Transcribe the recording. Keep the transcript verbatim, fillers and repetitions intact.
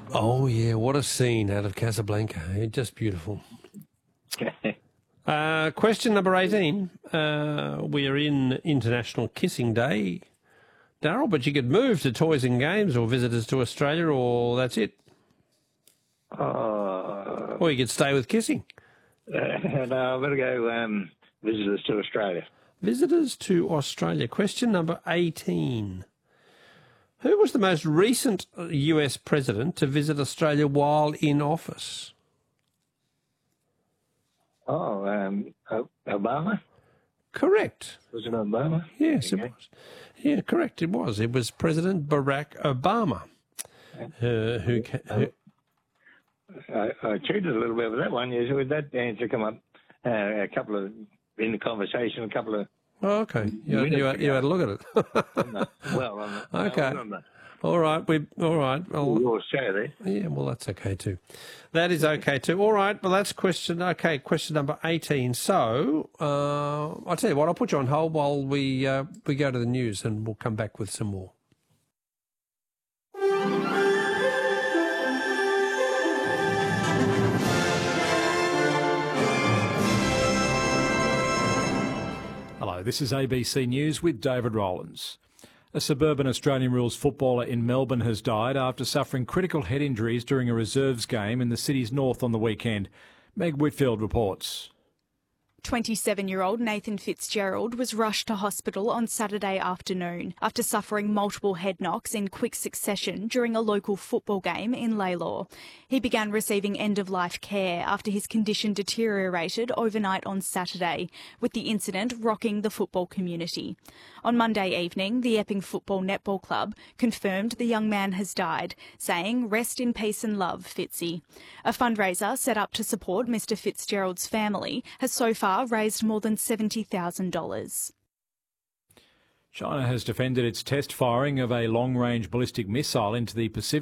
Oh, yeah, what a scene out of Casablanca. Eh? Just beautiful. uh, question number eighteen. Uh, we are in International Kissing Day, Darryl, but you could move to Toys and Games or Visitors to Australia, or that's it. Uh, or you could stay with kissing. Uh, no, I'm going to go um, Visitors to Australia. Visitors to Australia. Question number eighteen. Who was the most recent U S president to visit Australia while in office? Oh, um, Obama? Correct. Was it Obama? Yes, okay. it was. Yeah, correct, it was. It was President Barack Obama. Uh, who, who I, I cheated a little bit with that one. Yes, with that answer come up uh, a couple of, in the conversation, a couple of... Oh, okay. You, you, had, you had a look at it. well, I'm not, okay. I'm not, all right. We all right. Well, your show there. Yeah, well, that's okay too. That is okay too. All right. Well, that's question. Okay, question number eighteen. So, uh, I'll tell you what. I'll put you on hold while we uh, we go to the news, and we'll come back with some more. Hello, this is A B C News with David Rowlands. A suburban Australian rules footballer in Melbourne has died after suffering critical head injuries during a reserves game in the city's north on the weekend. Meg Whitfield reports. twenty-seven-year-old Nathan Fitzgerald was rushed to hospital on Saturday afternoon after suffering multiple head knocks in quick succession during a local football game in Lalor. He began receiving end-of-life care after his condition deteriorated overnight on Saturday, with the incident rocking the football community. On Monday evening, the Epping Football Netball Club confirmed the young man has died, saying, "Rest in peace and love, Fitzy." A fundraiser set up to support Mister Fitzgerald's family has so far raised more than seventy thousand dollars. China has defended its test firing of a long-range ballistic missile into the Pacific.